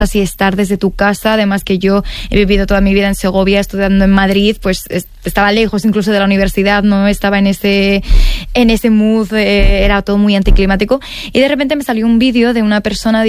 así estar desde tu casa, además que yo he vivido toda mi vida en Segovia, estudiando en Madrid, pues estaba lejos incluso de la universidad, no estaba en ese mood, era todo muy anticlimático, y de repente me salió un vídeo de una persona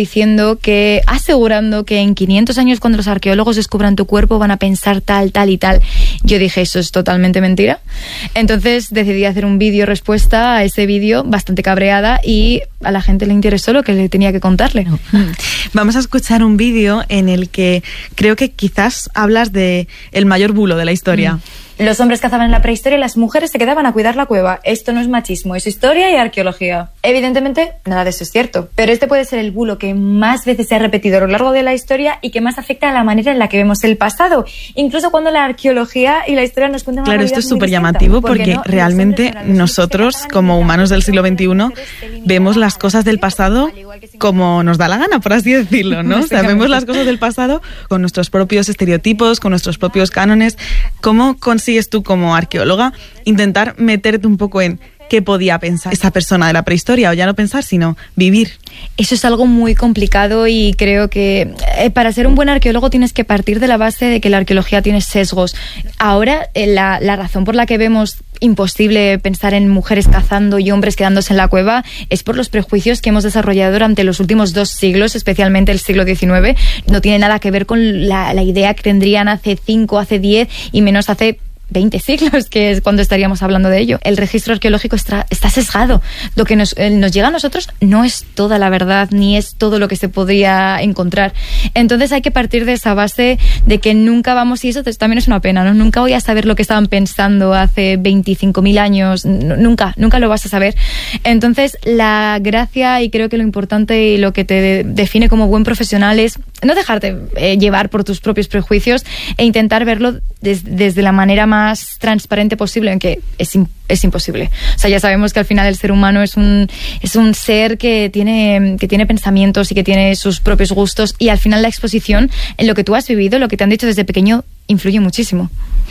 asegurando que en 500 años, cuando los arqueólogos descubran tu cuerpo, van a pensar tal y tal. Yo dije, eso es totalmente mentira. Entonces decidí hacer un vídeo respuesta a ese vídeo, bastante cabreada, y a la gente le interesó lo que le tenía que contarle. Vamos a escuchar un vídeo en el que creo que quizás hablas de el mayor bulo de la historia. Los hombres cazaban en la prehistoria y las mujeres se quedaban a cuidar la cueva. Esto no es machismo, es historia y arqueología. Evidentemente, nada de eso es cierto. Pero este puede ser el bulo que más veces se ha repetido a lo largo de la historia y que más afecta a la manera en la que vemos el pasado. Incluso cuando la arqueología y la historia nos cuentan una realidad. Claro, esto es súper llamativo porque realmente nosotros, como humanos del siglo XXI, vemos las cosas del pasado como nos da la gana, por así decirlo, ¿no? O sea, vemos las cosas del pasado con nuestros propios estereotipos, con nuestros propios cánones. ¿Cómo consigues tú, como arqueóloga, intentar meterte un poco en qué podía pensar esa persona de la prehistoria, o ya no pensar, sino vivir? Eso es algo muy complicado, y creo que para ser un buen arqueólogo tienes que partir de la base de que la arqueología tiene sesgos. Ahora, la razón por la que vemos imposible pensar en mujeres cazando y hombres quedándose en la cueva es por los prejuicios que hemos desarrollado durante los últimos 2 siglos, especialmente el siglo XIX. No tiene nada que ver con la idea que tendrían hace 5, hace 10 y menos hace 20 siglos, que es cuando estaríamos hablando de ello. El registro arqueológico está sesgado. Lo que nos llega a nosotros no es toda la verdad, ni es todo lo que se podría encontrar. Entonces hay que partir de esa base de que nunca vamos, y eso también es una pena, ¿no? Nunca voy a saber lo que estaban pensando hace 25.000 años, nunca lo vas a saber. Entonces la gracia, y creo que lo importante y lo que te define como buen profesional, es no dejarte llevar por tus propios prejuicios e intentar verlo desde la manera más transparente posible, en que es imposible. O sea, ya sabemos que al final el ser humano es un ser que tiene pensamientos y que tiene sus propios gustos, y al final la exposición en lo que tú has vivido, lo que te han dicho desde pequeño, influye muchísimo.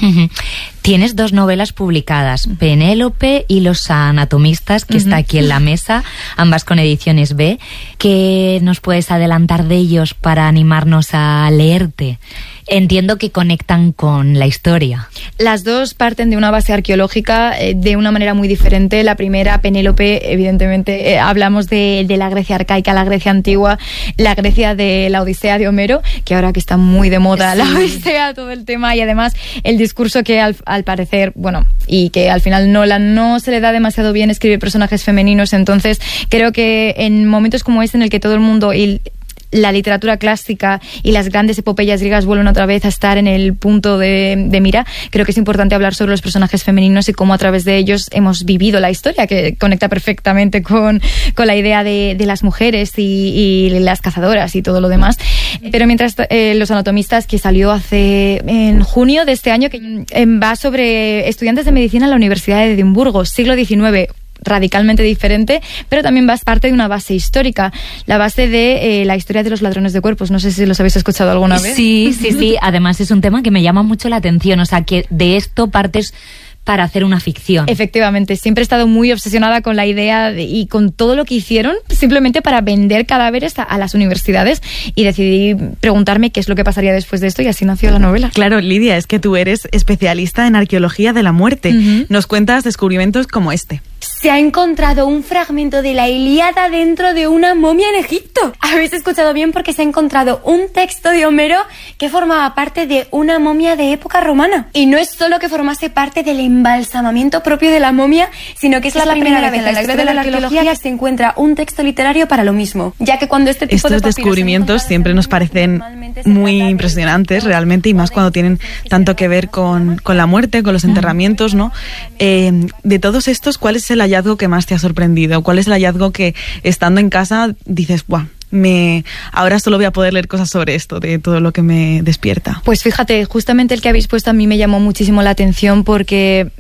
Tienes 2 novelas publicadas, Penélope y Los Anatomistas, que está aquí en la mesa, ambas con Ediciones B. ¿Qué nos puedes adelantar de ellos para animarnos a leerte? Entiendo que conectan con la historia. Las dos parten de una base arqueológica de una manera muy diferente. La primera, Penélope, evidentemente, hablamos de la Grecia arcaica, la Grecia antigua, la Grecia de la Odisea de Homero, que ahora que está muy de moda, sí, la Odisea, todo el tema, y además el discurso que al parecer, bueno, y que al final no se le da demasiado bien escribir personajes femeninos. Entonces creo que en momentos como este, en el que todo el mundo y la literatura clásica y las grandes epopeyas griegas vuelven otra vez a estar en el punto de mira, creo que es importante hablar sobre los personajes femeninos y cómo a través de ellos hemos vivido la historia, que conecta perfectamente con la idea de las mujeres y las cazadoras y todo lo demás. Pero mientras Los Anatomistas, que salió en junio de este año, que va sobre estudiantes de medicina en la Universidad de Edimburgo, siglo XIX, radicalmente diferente, pero también vas parte de una base histórica, la base de la historia de los ladrones de cuerpos. No sé si los habéis escuchado alguna vez. Sí. Además es un tema que me llama mucho la atención, o sea, que de esto partes para hacer una ficción. Efectivamente, siempre he estado muy obsesionada con la idea y con todo lo que hicieron simplemente para vender cadáveres a las universidades, y decidí preguntarme qué es lo que pasaría después de esto, y así nació la novela. Claro, Lidia, es que tú eres especialista en arqueología de la muerte. Nos cuentas descubrimientos como este. Se ha encontrado un fragmento de la Ilíada dentro de una momia en Egipto. Habéis escuchado bien, porque se ha encontrado un texto de Homero que formaba parte de una momia de época romana. Y no es solo que formase parte del embalsamamiento propio de la momia, sino que es la primera vez en la historia de la arqueología que se encuentra un texto literario para lo mismo. Ya que cuando este tipo estos descubrimientos siempre nos parecen muy impresionantes realmente, y más cuando tienen tanto que ver con la muerte, con los enterramientos, ¿no? De todos estos, ¿cuál es el hallazgo que más te ha sorprendido? ¿Cuál es el hallazgo que, estando en casa, dices, ¡buah! Ahora solo voy a poder leer cosas sobre esto, de todo lo que me despierta? Pues fíjate, justamente el que habéis puesto a mí me llamó muchísimo la atención, porque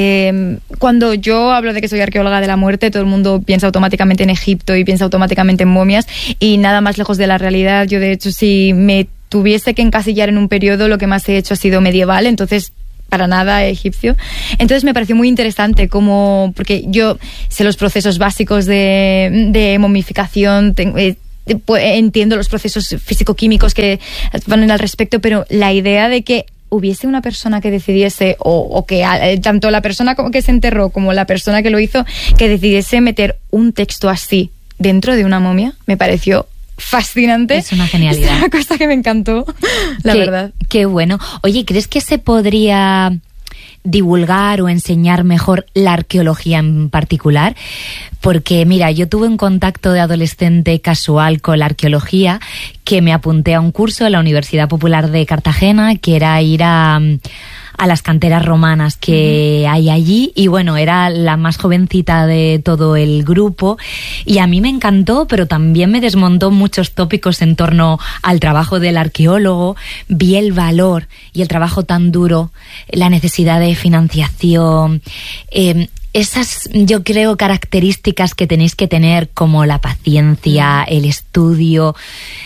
cuando yo hablo de que soy arqueóloga de la muerte, todo el mundo piensa automáticamente en Egipto y piensa automáticamente en momias, y nada más lejos de la realidad. Yo, de hecho, si me tuviese que encasillar en un periodo, lo que más he hecho ha sido medieval, entonces para nada egipcio. Entonces me pareció muy interesante porque yo sé los procesos básicos de momificación, entiendo los procesos físico-químicos que ponen al respecto, pero la idea de que hubiese una persona que decidiese, o que tanto la persona que se enterró como la persona que lo hizo, que decidiese meter un texto así dentro de una momia, me pareció fascinante. Es una genialidad. Es una cosa que me encantó, la verdad. Qué bueno. Oye, ¿crees que se podría divulgar o enseñar mejor la arqueología en particular? Porque mira, yo tuve un contacto de adolescente casual con la arqueología, que me apunté a un curso en la Universidad Popular de Cartagena, que era ir a las canteras romanas que hay allí, y bueno, era la más jovencita de todo el grupo, y a mí me encantó, pero también me desmontó muchos tópicos en torno al trabajo del arqueólogo. Vi el valor y el trabajo tan duro, la necesidad de financiación, esas, yo creo, características que tenéis que tener, como la paciencia, el estudio.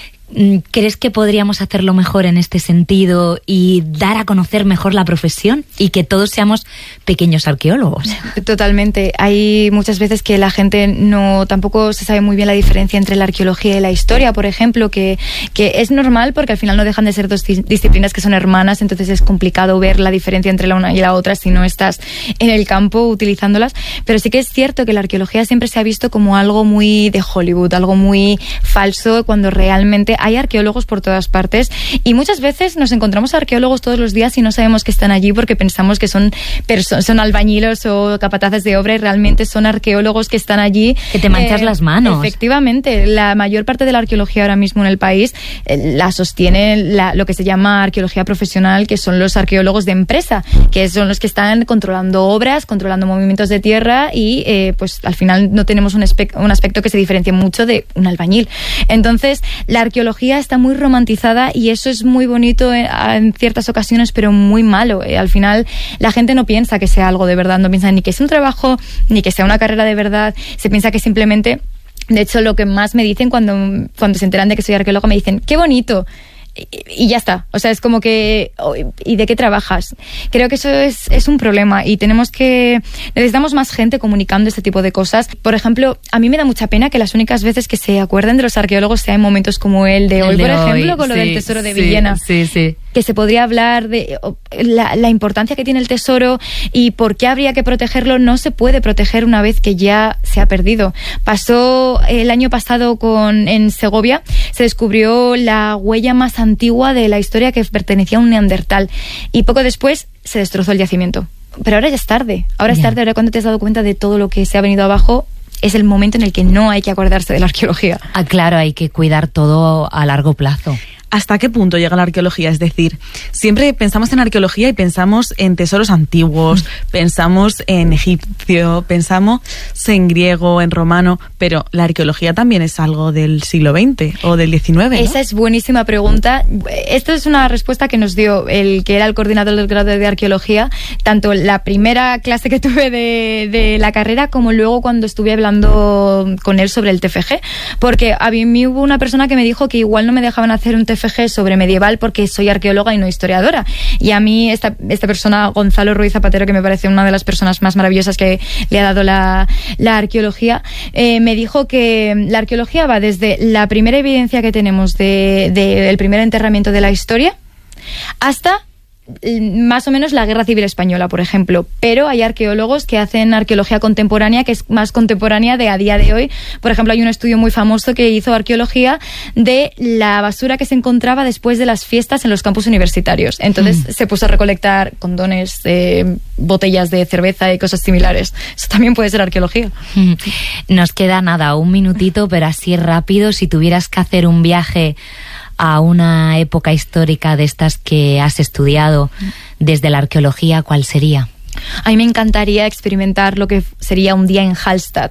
¿Crees que podríamos hacerlo mejor en este sentido y dar a conocer mejor la profesión y que todos seamos pequeños arqueólogos? Totalmente. Hay muchas veces que la gente tampoco se sabe muy bien la diferencia entre la arqueología y la historia, por ejemplo, que es normal porque al final no dejan de ser dos disciplinas que son hermanas, entonces es complicado ver la diferencia entre la una y la otra si no estás en el campo utilizándolas, pero sí que es cierto que la arqueología siempre se ha visto como algo muy de Hollywood, algo muy falso, cuando realmente hay arqueólogos por todas partes, y muchas veces nos encontramos arqueólogos todos los días y no sabemos que están allí porque pensamos que son albañiles o capataces de obra, y realmente son arqueólogos que están allí. Que te manchas las manos. Efectivamente, la mayor parte de la arqueología ahora mismo en el país la sostiene lo que se llama arqueología profesional, que son los arqueólogos de empresa, que son los que están controlando obras, controlando movimientos de tierra, y pues al final no tenemos un aspecto que se diferencie mucho de un albañil. Entonces, la arqueología está muy romantizada, y eso es muy bonito en ciertas ocasiones, pero muy malo. Al final la gente no piensa que sea algo de verdad, no piensa ni que sea un trabajo, ni que sea una carrera de verdad. Se piensa que simplemente, de hecho, lo que más me dicen cuando se enteran de que soy arqueóloga, me dicen, ¡qué bonito! Y ya está. O sea, es como que... ¿Y de qué trabajas? Creo que eso es un problema, y necesitamos más gente comunicando este tipo de cosas. Por ejemplo, a mí me da mucha pena que las únicas veces que se acuerden de los arqueólogos sea en momentos como el de hoy, por ejemplo, con lo del tesoro de Villena. Sí. Que se podría hablar de la importancia que tiene el tesoro y por qué habría que protegerlo. No se puede proteger una vez que ya se ha perdido. Pasó el año pasado en Segovia, se descubrió la huella más antigua de la historia, que pertenecía a un neandertal, y poco después se destrozó el yacimiento. Pero ahora ya es tarde. Ahora cuando te has dado cuenta de todo lo que se ha venido abajo, es el momento en el que no hay que acordarse de la arqueología. Ah, claro, hay que cuidar todo a largo plazo. ¿Hasta qué punto llega la arqueología? Es decir, siempre pensamos en arqueología y pensamos en tesoros antiguos, pensamos en egipcio, pensamos en griego, en romano, pero la arqueología también es algo del siglo XX o del XIX, ¿no? Esa es buenísima pregunta. Esta es una respuesta que nos dio el que era el coordinador del grado de arqueología, tanto la primera clase que tuve de la carrera como luego cuando estuve hablando con él sobre el TFG, porque a mí hubo una persona que me dijo que igual no me dejaban hacer un TFG sobre medieval porque soy arqueóloga y no historiadora, y a mí esta persona, Gonzalo Ruiz Zapatero, que me parece una de las personas más maravillosas que le ha dado la arqueología, me dijo que la arqueología va desde la primera evidencia que tenemos del primer enterramiento de la historia hasta más o menos la Guerra Civil Española, por ejemplo, pero hay arqueólogos que hacen arqueología contemporánea, que es más contemporánea de a día de hoy. Por ejemplo, hay un estudio muy famoso que hizo arqueología de la basura que se encontraba después de las fiestas en los campus universitarios. Entonces se puso a recolectar condones, botellas de cerveza y cosas similares. Eso también puede ser arqueología. Nos queda nada, un minutito, pero así rápido, si tuvieras que hacer un viaje a una época histórica de estas que has estudiado desde la arqueología, ¿cuál sería? A mí me encantaría experimentar lo que sería un día en Hallstatt.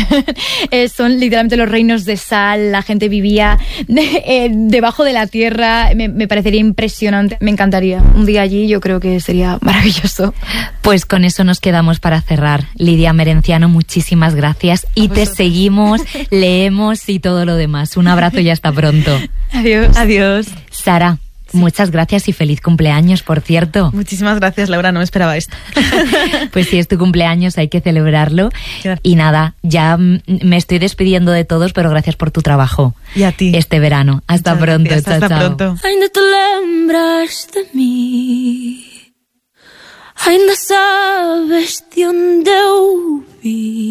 Son literalmente los reinos de sal, la gente vivía debajo de la tierra, me parecería impresionante, me encantaría. Un día allí yo creo que sería maravilloso. Pues con eso nos quedamos para cerrar. Lidia Merenciano, muchísimas gracias y te seguimos, leemos y todo lo demás. Un abrazo y hasta pronto. Adiós. Adiós. Sara, Muchas gracias y feliz cumpleaños, por cierto. Muchísimas gracias, Laura, no me esperaba esto. Pues si es tu cumpleaños hay que celebrarlo. Gracias. Y nada, ya me estoy despidiendo de todos, pero gracias por tu trabajo. Y a ti. Este verano. Hasta pronto. Chao, hasta chao. Pronto. Ainda te lembras de mí, ainda sabes de onde eu vi.